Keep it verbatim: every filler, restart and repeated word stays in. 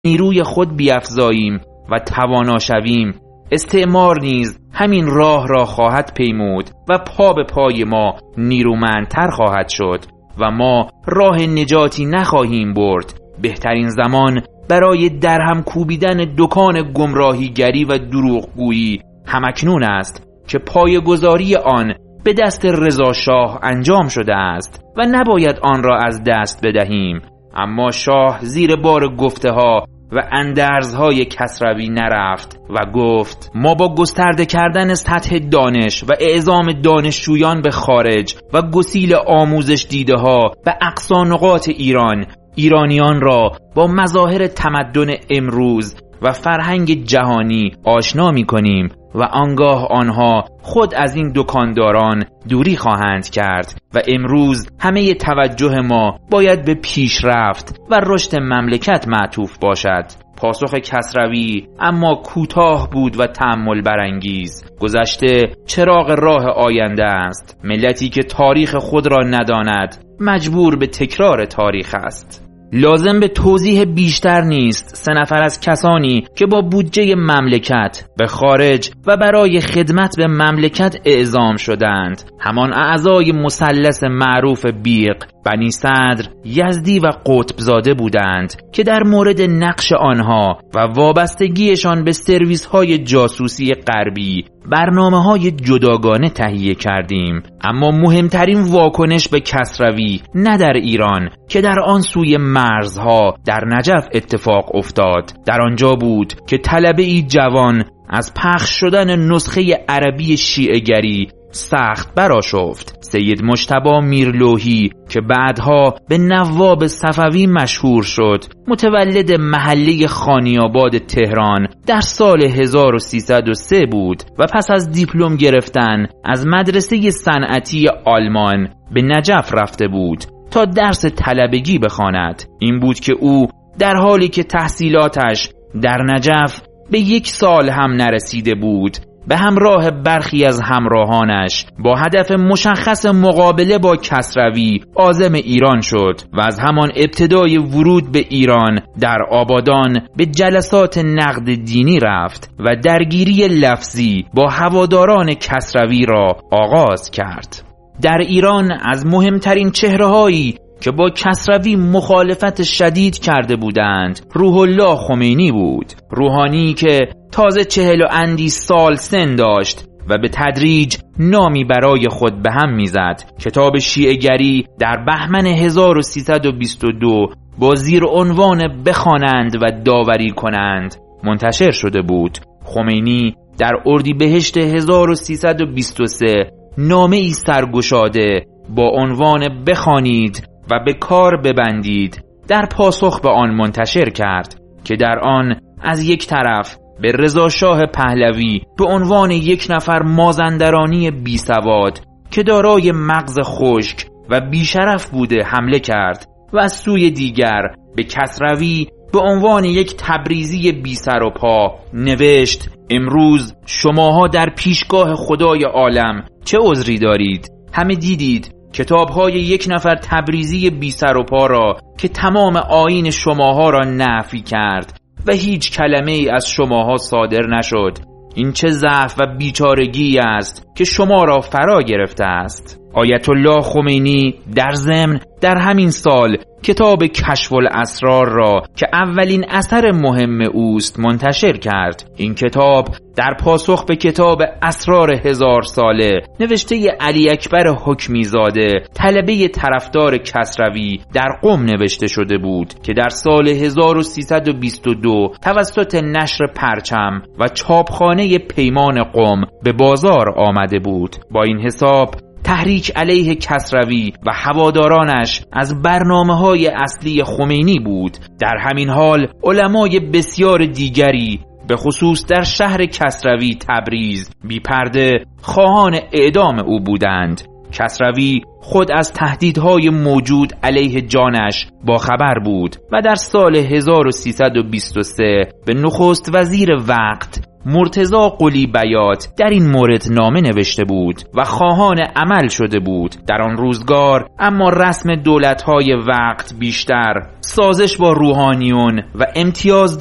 نیروی خود بیفزاییم و توانا شویم، استعمار نیز همین راه را خواهد پیمود و پا به پای ما نیرومندتر خواهد شد و ما راه نجاتی نخواهیم برد. بهترین زمان برای درهم کوبیدن دکان گمراهیگری و دروغگویی همکنون است که پایه‌گذاری آن به دست رضا شاه انجام شده است و نباید آن را از دست بدهیم. اما شاه زیر بار گفته ها و اندرزهای کسروی نرفت و گفت: ما با گسترده کردن سطح دانش و اعزام دانشجویان به خارج و گسیل آموزش دیده ها به اقصا نقاط ایران، ایرانیان را با مظاهر تمدن امروز و فرهنگ جهانی آشنا می کنیم و آنگاه آنها خود از این دکانداران دوری خواهند کرد و امروز همه توجه ما باید به پیشرفت و رشد مملکت معطوف باشد. پاسخ کسروی اما کوتاه بود و تأمل برانگیز. گذشته چراغ راه آینده است. ملتی که تاریخ خود را نداند مجبور به تکرار تاریخ است. لازم به توضیح بیشتر نیست سه نفر از کسانی که با بودجه مملکت به خارج و برای خدمت به مملکت اعزام شدند، همان اعضای مثلث معروف بیق، بنی صدر، یزدی و قطبزاده بودند که در مورد نقش آنها و وابستگیشان به سرویس های جاسوسی غربی برنامه های جداگانه تهیه کردیم. اما مهمترین واکنش به کسروی نه در ایران که در آن سوی مرزها در نجف اتفاق افتاد، در آنجا بود که طلبه‌ای جوان از پخش شدن نسخه عربی شیعه‌گری سخت برآشفت. سید مجتبی میرلوحی که بعدها به نواب صفوی مشهور شد، متولد محله خانیاباد تهران در سال هزار و سیصد و سه بود و پس از دیپلم گرفتن از مدرسه صنعتی آلمان به نجف رفته بود تا درس طلبگی بخواند. این بود که او در حالی که تحصیلاتش در نجف به یک سال هم نرسیده بود، به همراه برخی از همراهانش با هدف مشخص مقابله با کسروی عازم ایران شد و از همان ابتدای ورود به ایران در آبادان به جلسات نقد دینی رفت و درگیری لفظی با هواداران کسروی را آغاز کرد. در ایران از مهمترین چهره‌هایی که با کسروی مخالفت شدید کرده بودند روح الله خمینی بود. روحانی که تازه چهل و اندی سال سن داشت و به تدریج نامی برای خود به هم میزد. کتاب شیعه‌گری در بهمن هزار و سیصد و بیست و دو با زیر عنوان بخوانند و داوری کنند منتشر شده بود. خمینی در اردیبهشت هزار و سیصد و بیست و سه نامه ای سرگشاده با عنوان بخوانید و به کار ببندید در پاسخ به آن منتشر کرد که در آن از یک طرف به رضا شاه پهلوی به عنوان یک نفر مازندرانی بی سواد که دارای مغز خشک و بیشرف بوده حمله کرد و از سوی دیگر به کسروی به عنوان یک تبریزی بی سر و پا نوشت: امروز شماها در پیشگاه خدای عالم چه عذری دارید؟ همه دیدید کتاب‌های یک نفر تبریزی بی سر و پا را که تمام آیین شماها را نفی کرد و هیچ کلمه ای از شماها صادر نشد. این چه ضعف و بیچارگی است که شما را فرا گرفته است. آیت الله خمینی در ضمن در همین سال کتاب کشف الاسرار را که اولین اثر مهم اوست منتشر کرد. این کتاب در پاسخ به کتاب اسرار هزار ساله نوشته علی اکبر حکمی زاده طلبه طرفدار کسروی در قم نوشته شده بود که در سال هزار و سیصد و بیست و دو توسط نشر پرچم و چاپخانه پیمان قم به بازار آمده بود. با این حساب تحریک علیه کسروی و هوادارانش از برنامه‌های اصلی خمینی بود. در همین حال علمای بسیار دیگری به خصوص در شهر کسروی تبریز بی پرده خواهان اعدام او بودند. کسروی خود از تهدیدهای موجود علیه جانش با خبر بود و در سال هزار و سیصد و بیست و سه به نخست وزیر وقت مرتضی قلی بیات در این مورد نامه نوشته بود و خواهان عمل شده بود در آن روزگار، اما رسم دولت‌های وقت بیشتر سازش با روحانیون و امتیاز